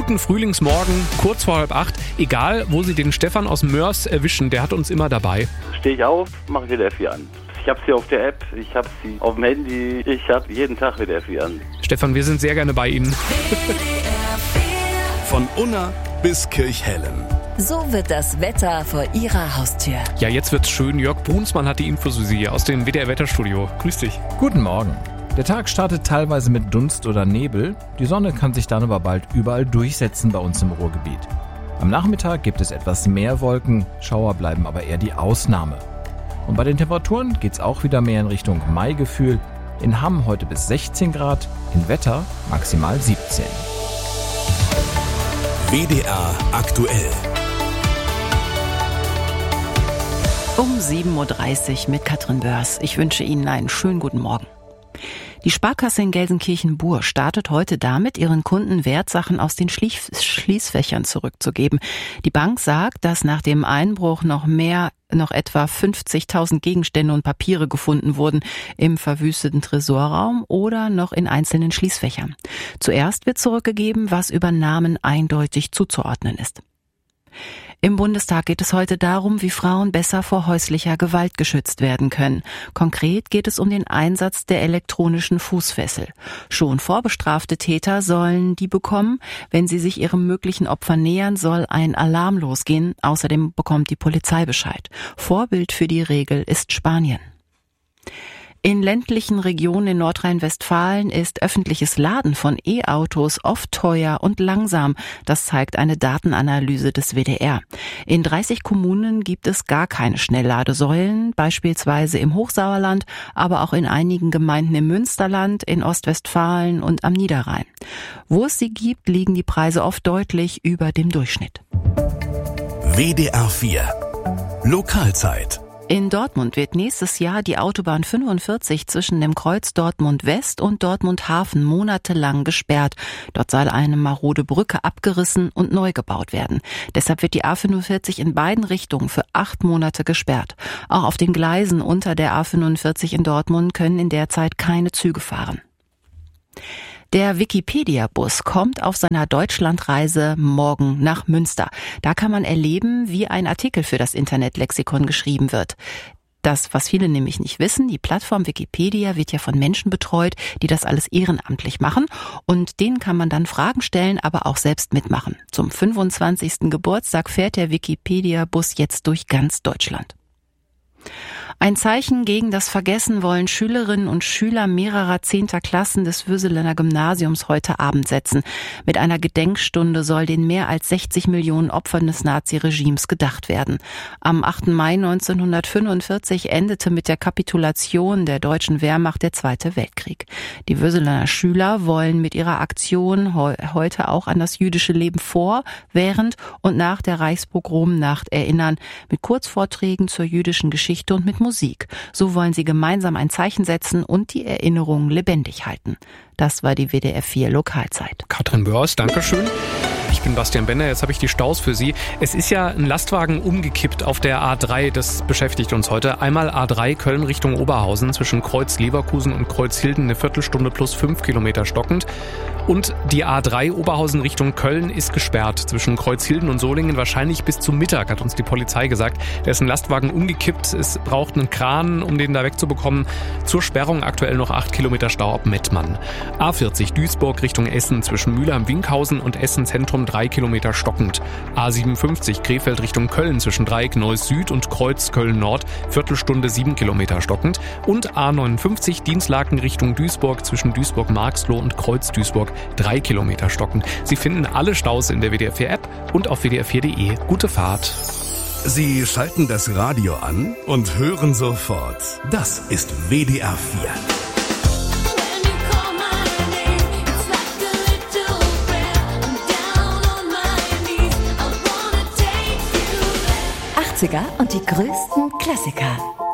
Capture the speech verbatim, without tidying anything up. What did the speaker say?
guten Frühlingsmorgen, kurz vor halb acht. Egal, wo Sie den Stefan aus Mörs erwischen, der hat uns immer dabei. Stehe ich auf, mache W D R vier an. Ich habe sie auf der App, ich habe sie auf dem Handy, ich habe jeden Tag W D R vier an. Stefan, wir sind sehr gerne bei Ihnen. Von Unna bis Kirchhellen. So wird das Wetter vor Ihrer Haustür. Ja, jetzt wird's schön. Jörg Brunsmann hat die Infos für Sie aus dem W D R-Wetterstudio. Grüß dich. Guten Morgen. Der Tag startet teilweise mit Dunst oder Nebel. Die Sonne kann sich dann aber bald überall durchsetzen bei uns im Ruhrgebiet. Am Nachmittag gibt es etwas mehr Wolken, Schauer bleiben aber eher die Ausnahme. Und bei den Temperaturen geht's auch wieder mehr in Richtung Maigefühl. In Hamm heute bis sechzehn Grad, in Wetter maximal siebzehn. W D R aktuell. Um sieben Uhr dreißig mit Katrin Börs. Ich wünsche Ihnen einen schönen guten Morgen. Die Sparkasse in Gelsenkirchen-Bur startet heute damit, ihren Kunden Wertsachen aus den Schlie- Schließfächern zurückzugeben. Die Bank sagt, dass nach dem Einbruch noch mehr, noch etwa fünfzigtausend Gegenstände und Papiere gefunden wurden im verwüsteten Tresorraum oder noch in einzelnen Schließfächern. Zuerst wird zurückgegeben, was über Namen eindeutig zuzuordnen ist. Im Bundestag geht es heute darum, wie Frauen besser vor häuslicher Gewalt geschützt werden können. Konkret geht es um den Einsatz der elektronischen Fußfessel. Schon vorbestrafte Täter sollen die bekommen. Wenn sie sich ihrem möglichen Opfer nähern, soll ein Alarm losgehen. Außerdem bekommt die Polizei Bescheid. Vorbild für die Regel ist Spanien. In ländlichen Regionen in Nordrhein-Westfalen ist öffentliches Laden von E-Autos oft teuer und langsam. Das zeigt eine Datenanalyse des W D R. In dreißig Kommunen gibt es gar keine Schnellladesäulen, beispielsweise im Hochsauerland, aber auch in einigen Gemeinden im Münsterland, in Ostwestfalen und am Niederrhein. Wo es sie gibt, liegen die Preise oft deutlich über dem Durchschnitt. W D R vier Lokalzeit. In Dortmund wird nächstes Jahr die Autobahn fünfundvierzig zwischen dem Kreuz Dortmund West und Dortmund Hafen monatelang gesperrt. Dort soll eine marode Brücke abgerissen und neu gebaut werden. Deshalb wird die A fünfundvierzig in beiden Richtungen für acht Monate gesperrt. Auch auf den Gleisen unter der A fünfundvierzig in Dortmund können in der Zeit keine Züge fahren. Der Wikipedia-Bus kommt auf seiner Deutschlandreise morgen nach Münster. Da kann man erleben, wie ein Artikel für das Internetlexikon geschrieben wird. Das, was viele nämlich nicht wissen, die Plattform Wikipedia wird ja von Menschen betreut, die das alles ehrenamtlich machen. Und denen kann man dann Fragen stellen, aber auch selbst mitmachen. Zum fünfundzwanzigsten Geburtstag fährt der Wikipedia-Bus jetzt durch ganz Deutschland. Ein Zeichen gegen das Vergessen wollen Schülerinnen und Schüler mehrerer zehnter Klassen des Würselener Gymnasiums heute Abend setzen. Mit einer Gedenkstunde soll den mehr als sechzig Millionen Opfern des Naziregimes gedacht werden. Am achten Mai neunzehnhundertfünfundvierzig endete mit der Kapitulation der deutschen Wehrmacht der Zweite Weltkrieg. Die Würselener Schüler wollen mit ihrer Aktion he- heute auch an das jüdische Leben vor, während und nach der Reichspogromnacht erinnern, mit Kurzvorträgen zur jüdischen Geschichte und mit Musik. So wollen sie gemeinsam ein Zeichen setzen und die Erinnerungen lebendig halten. Das war die W D R vier Lokalzeit. Katrin Börs, Dankeschön. Ich bin Bastian Benner, jetzt habe ich die Staus für Sie. Es ist ja ein Lastwagen umgekippt auf der A drei, das beschäftigt uns heute. Einmal A drei Köln Richtung Oberhausen, zwischen Kreuz Leverkusen und Kreuz Hilden eine Viertelstunde plus fünf Kilometer stockend. Und die A drei Oberhausen Richtung Köln ist gesperrt, zwischen Kreuz Hilden und Solingen, wahrscheinlich bis zum Mittag, hat uns die Polizei gesagt. Da ist ein Lastwagen umgekippt, es braucht einen Kran, um den da wegzubekommen. Zur Sperrung aktuell noch acht Kilometer Stau ab Mettmann. A vierzig Duisburg Richtung Essen, zwischen Mülheim-Winkhausen und Essen Zentrum drei Kilometer stockend. A siebenundfünfzig Krefeld Richtung Köln, zwischen Dreieck Neuss Süd und Kreuz Köln Nord, Viertelstunde sieben Kilometer stockend. Und A neunundfünfzig Dienstlaken Richtung Duisburg, zwischen Duisburg-Marxloh und Kreuz Duisburg drei Kilometer stockend. Sie finden alle Staus in der W D R vier App und auf w d r vier punkt de. Gute Fahrt. Sie schalten das Radio an und hören sofort. Das ist W D R vier. achtziger und die größten Klassiker.